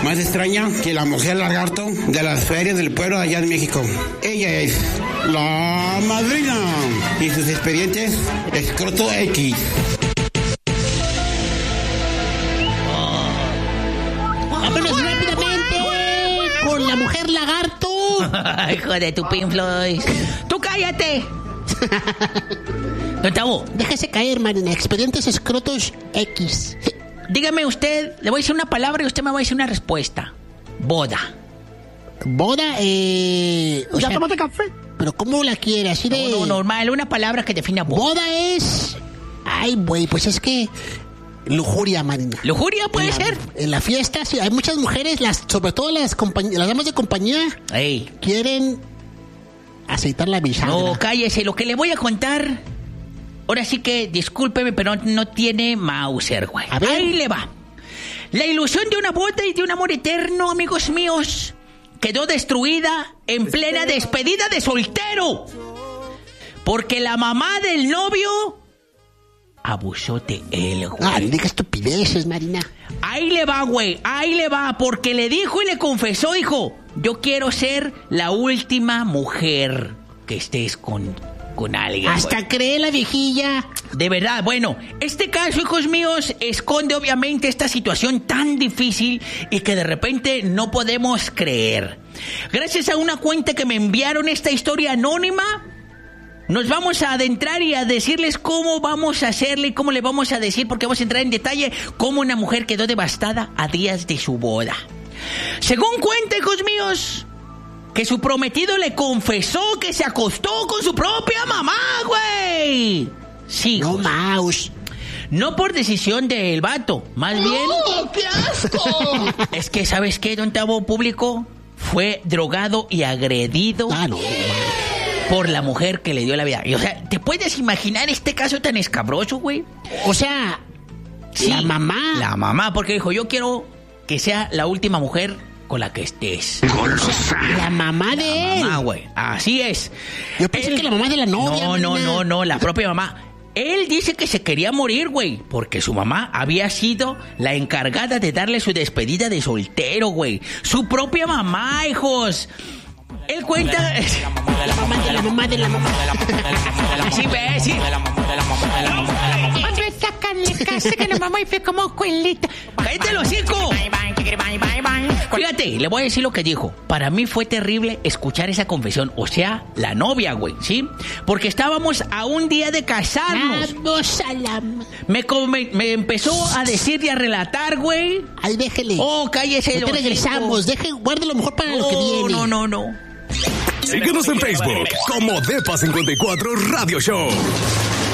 más extraña que la mujer lagarto de las ferias del pueblo allá en México. Ella es la madrina y sus expedientes escroto X. ¡Vámonos rápidamente con la mujer lagarto! Hijo de tu pinflois. ¡Tú cállate! Don Tavo, déjese caer, Marina. Expedientes escrotos X. Dígame usted, le voy a decir una palabra y usted me va a decir una respuesta. Boda. ¿Boda? ¿Ya tomaste café? ¿Pero cómo la quiere? Así de... No, normal, una palabra que defina boda. Boda es... Ay, güey, pues es que... Lujuria, Marina. ¿Lujuria puede ser? En la fiesta, sí. Hay muchas mujeres, sobre todo las damas de compañía, quieren aceitar la bisagra. No, cállese. Lo que le voy a contar... Ahora sí que, discúlpeme, pero no tiene Mauser, güey. A ver. Ahí le va. La ilusión de una boda y de un amor eterno, amigos míos, quedó destruida en plena despedida de soltero. Porque la mamá del novio abusó de él, güey. Ah, no diga estupideces, Marina. Ahí le va, güey. Ahí le va. Porque le dijo y le confesó, hijo, yo quiero ser la última mujer que estés con alguien. Hasta güey. cree la viejilla. De verdad, bueno, este caso, hijos míos, esconde obviamente esta situación tan difícil y que de repente no podemos creer. Gracias a una cuenta que me enviaron esta historia anónima, nos vamos a adentrar y a decirles cómo vamos a hacerle y cómo le vamos a decir, porque vamos a entrar en detalle cómo una mujer quedó devastada a días de su boda. Según cuenta, hijos míos, que su prometido le confesó que se acostó con su propia mamá, güey. Sí, no, Maus. No por decisión del vato, más bien... ¡Oh, qué asco! Es que, ¿sabes qué, don Tavo Público? Fue drogado y agredido por la mujer que le dio la vida. Y, o sea, ¿te puedes imaginar este caso tan escabroso, güey? O sea, sí, la mamá. La mamá, porque dijo, yo quiero que sea la última mujer con la que estés. O sea, la mamá de él. La mamá, güey. Así es. Yo pensé que la mamá de la novia. No, la propia mamá. Él dice que se quería morir, güey, porque su mamá había sido la encargada de darle su despedida de soltero, güey. Su propia mamá, hijos. Él cuenta... La mamá de la mamá. Así ves, sí. Hombre, sácale casa que la mamá y fue como escuelita. ¡Cállate el hocico! Fíjate, le voy a decir lo que dijo. Para mí fue terrible escuchar esa confesión. O sea, la novia, güey, ¿sí? Porque estábamos a un día de casarnos. Vamos a la... Me empezó a decir y a relatar, güey. Ay, déjele. Oh, cállese. No regresamos. Guarde lo mejor para lo que viene. No. Síguenos en Facebook como Depa54 Radio Show.